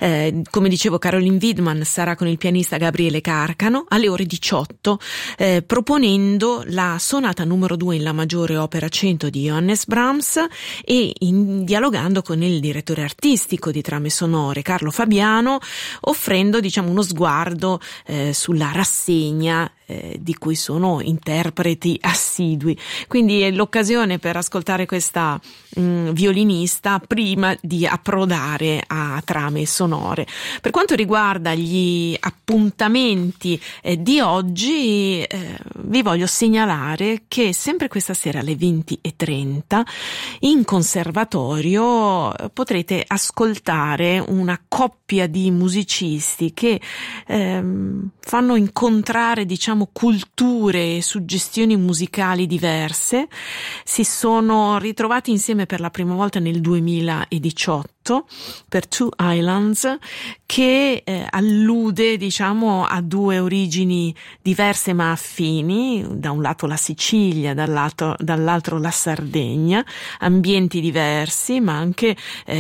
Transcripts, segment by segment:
Come dicevo, Caroline Widman sarà con il pianista Gabriele Carcano alle ore 18, proponendo la sonata numero 2 in La maggiore opera 100 di Johannes Brahms e dialogando con il direttore artistico di Trame Sonore, Carlo Fabiano, offrendo uno sguardo sulla rassegna di cui sono interpreti assidui. Quindi è l'occasione per ascoltare questa violinista prima di approdare a Trame Sonore. Per quanto riguarda gli appuntamenti di oggi, vi voglio segnalare che sempre questa sera alle 20:30 in conservatorio potrete ascoltare una coppia di musicisti che fanno incontrare culture e suggestioni musicali diverse. Si sono ritrovati insieme per la prima volta nel 2018 per Two Islands, che allude a due origini diverse ma affini, da un lato la Sicilia, dall'altro la Sardegna, ambienti diversi ma anche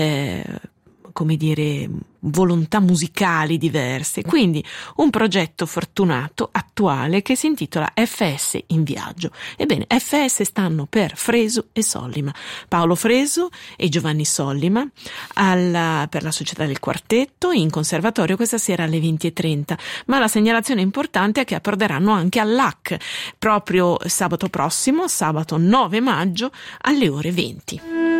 volontà musicali diverse. Quindi un progetto fortunato, attuale, che si intitola FS in viaggio. Ebbene, FS stanno per Fresu e Sollima. Paolo Fresu e Giovanni Sollima per la Società del Quartetto in conservatorio questa sera alle 20:30. Ma la segnalazione importante è che approderanno anche all'AC proprio sabato prossimo, sabato 9 maggio alle ore 20.